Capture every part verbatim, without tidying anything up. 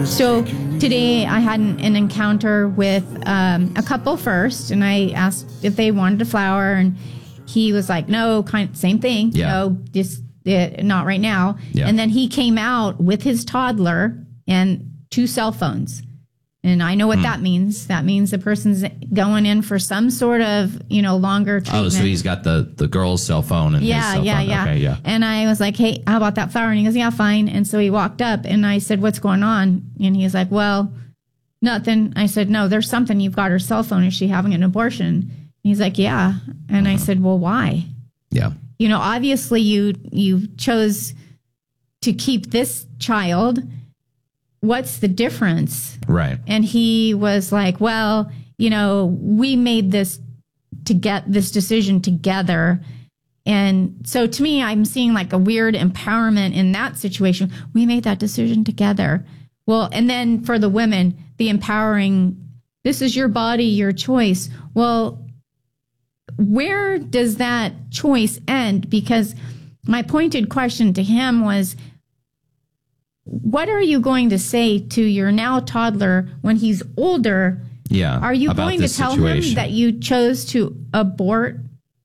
So today I had an, an encounter with um, a couple first, and I asked if they wanted a flower, and he was like, no, kind same thing. Yeah. No, just uh, not right now. Yeah. And then he came out with his toddler and two cell phones. And I know what Hmm. that means. That means the person's going in for some sort of, you know, longer treatment. Oh, so he's got the, the girl's cell phone and yeah, his cell yeah, phone. yeah, Okay, yeah. And I was like, hey, how about that flower? And he goes, yeah, fine. And so he walked up and I said, what's going on? And he's like, well, nothing. I said, no, there's something. You've got her cell phone. Is she having an abortion? And he's like, yeah. And I said, well, why? Yeah. You know, obviously you you chose to keep this child. What's the difference? Right. And he was like, well, you know, we made this to get this decision together. And so to me, I'm seeing like a weird empowerment in that situation. We made that decision together. Well, and then for the women, the empowering, this is your body, your choice. Well, where does that choice end? Because my pointed question to him was, what are you going to say to your now toddler when he's older? Yeah. Are you about going to this tell situation. him that you chose to abort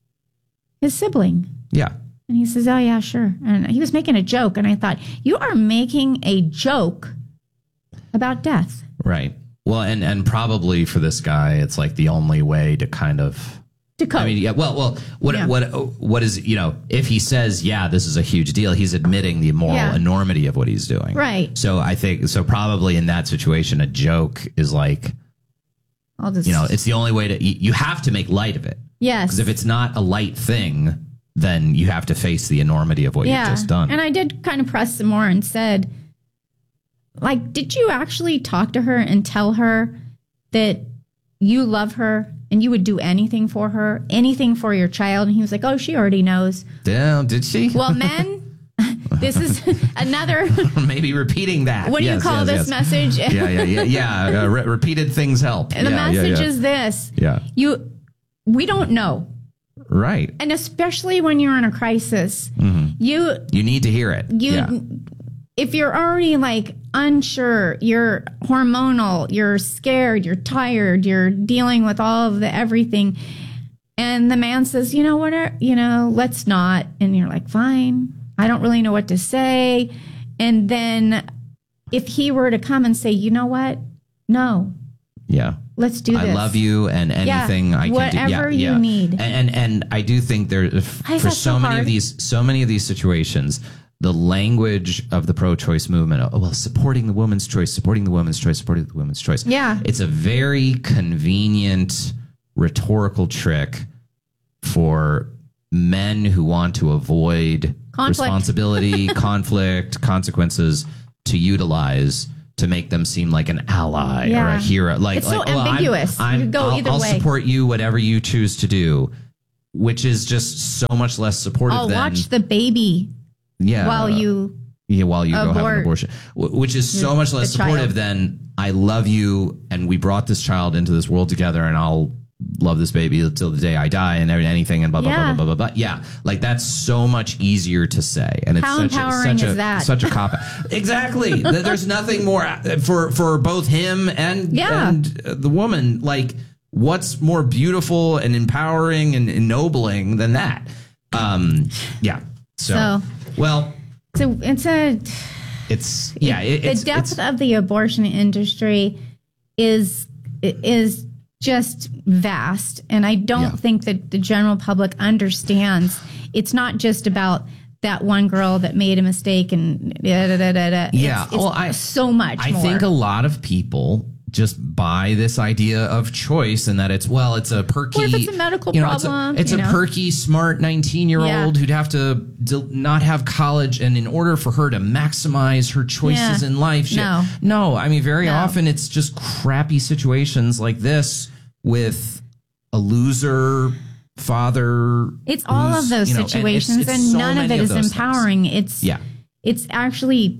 his sibling? Yeah. And he says, oh, yeah, sure. And he was making a joke. And I thought, you are making a joke about death. Right. Well, and, and probably for this guy, it's like the only way to kind of... To cope. I mean, yeah. Well, well, what, Yeah. what, what is, you know, if he says, yeah, this is a huge deal, he's admitting the moral Yeah. enormity of what he's doing. Right. So I think, so probably in that situation, a joke is like, I'll just, you know, it's the only way to, you you have to make light of it. yes. Because if it's not a light thing, then you have to face the enormity of what yeah. you've just done. And I did kind of press some more and said, like, did you actually talk to her and tell her that you love her and you would do anything for her, anything for your child? And he was like, oh, she already knows. Damn, did she? Well, men, this is another, Maybe repeating that. what do you Yes, call yes, this yes. message? Yeah, yeah, yeah, yeah. Uh, re- repeated things help. And the yeah, yeah, message yeah. is this. Yeah. You, we don't know. Right. And especially when you're in a crisis, Mm-hmm. you, You need to hear it. you, yeah. if you're already like unsure, you're hormonal, you're scared, you're tired, you're dealing with all of the everything. And the man says, you know what, you know, let's not. And you're like, fine. I don't really know what to say. And then if he were to come and say, you know what? No, Yeah. let's do this. I love you, and anything I can whatever do. Yeah, you yeah. need. And, and and I do think there Why is for that so so many of hard? these so many of these situations, the language of the pro-choice movement, oh, well, supporting the woman's choice, supporting the woman's choice, supporting the woman's choice. Yeah. It's a very convenient rhetorical trick for men who want to avoid Conflict. responsibility, conflict, consequences to utilize to make them seem like an ally or Yeah. a hero. Like, It's so like, well, I'm- ambiguous. I'm, You could go I'll, either I'll way. support you, whatever you choose to do, which is just so much less supportive I'll than watch the baby yeah, while you. yeah, while you go have an abort abortion, Wh- which is so much less the supportive child. than I love you and we brought this child into this world together and I'll love this baby until the day I die and anything and blah blah Yeah. blah blah blah blah. Yeah, like that's so much easier to say, and it's How such empowering a, such is a, that? Such a cop. Exactly. Th- There's nothing more for for both him and Yeah. and uh, the woman. Like, what's more beautiful and empowering and ennobling than that? Um, yeah. So, So- well, So it's a. it's yeah. It, the it's, depth it's of the abortion industry is is just vast, and I don't Yeah. think that the general public understands. It's not just about that one girl that made a mistake and da, da, da, da, da. Yeah, it's, it's well, I- so much. I more. think a lot of people just buy this idea of choice and that it's, well, it's a perky, What if it's a medical you know, it's a- problem, It's a, you know? perky, smart nineteen year old Yeah. who'd have to d- not have college. And in order for her to maximize her choices Yeah. in life, she, No. no, I mean, very No. often it's just crappy situations like this with a loser father. It's all who's, of those you know, and it's- situations, and, it's so none of many it is those things. empowering. It's Yeah. it's actually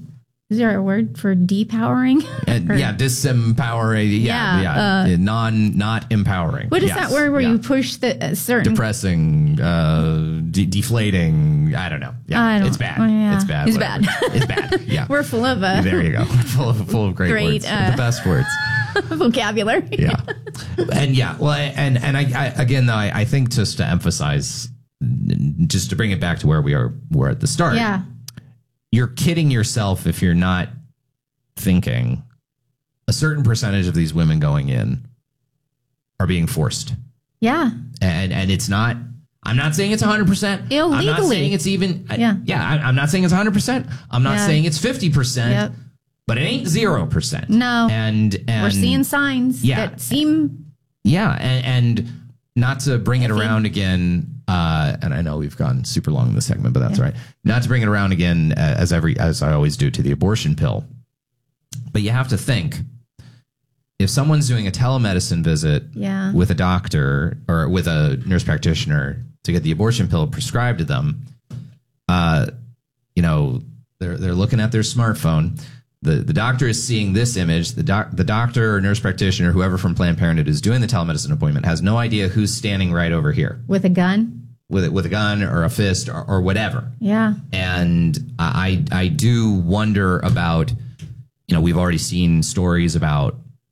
is there a word for depowering? And, yeah, disempowering. Yeah, Yeah, yeah. uh, non, not empowering. What is Yes, that word where yeah. you push the uh, certain? Depressing, uh, de- deflating. I don't know. Yeah, I don't- it's bad. oh, yeah. It's bad. It's whatever. bad. It's bad. Yeah. We're full of uh, There you go. Full of, full of great, Great, words. uh, the best words. vocabulary. Yeah. And yeah, well, and and I, I again though, I, I think just to emphasize, just to bring it back to where we are, were at the start. Yeah. You're kidding yourself if you're not thinking a certain percentage of these women going in are being forced, Yeah. and and it's not. I'm not saying it's one hundred percent. I'm not Illegally. saying it's even. Yeah. I, yeah. I, I'm not saying it's one hundred percent. I'm not Yeah. saying it's fifty percent. Yep. But it ain't zero percent. No. And and We're seeing signs Yeah. that seem. Yeah, and, and not to bring it I think- around again, uh, and I know we've gone super long in this segment, but that's all right. Not to bring it around again, uh, as every as I always do, to the abortion pill. But you have to think, if someone's doing a telemedicine visit Yeah. with a doctor or with a nurse practitioner to get the abortion pill prescribed to them, uh, you know, they're they're looking at their smartphone. The, the doctor is seeing this image. The doc, the doctor or nurse practitioner, whoever from Planned Parenthood is doing the telemedicine appointment, has no idea who's standing right over here With a gun. with with a gun or a fist or, or whatever. Yeah. And I I do wonder about, you know, we've already seen stories about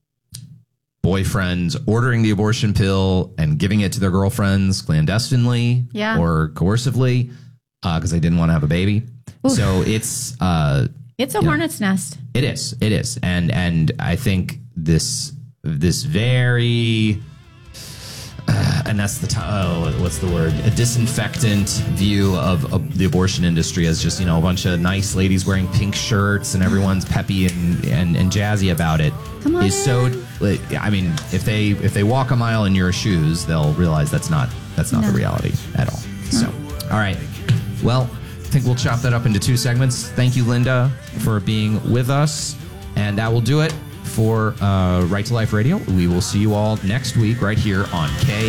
boyfriends ordering the abortion pill and giving it to their girlfriends clandestinely Yeah. or coercively because they didn't want to have a baby. Oof. So it's uh, It's a hornet's nest. it is. It is. And and I think this this very uh, and that's the t- oh, what's the word? A disinfectant view of, of the abortion industry as just, you know, a bunch of nice ladies wearing pink shirts and everyone's peppy and and, and jazzy about it. Come on is so in. like, I mean, if they if they walk a mile in your shoes, they'll realize that's not that's not No. the reality at all. So, all right. Well, I think we'll chop that up into two segments. Thank you, Linda, for being with us. And that will do it for uh, Right to Life Radio. We will see you all next week right here on K.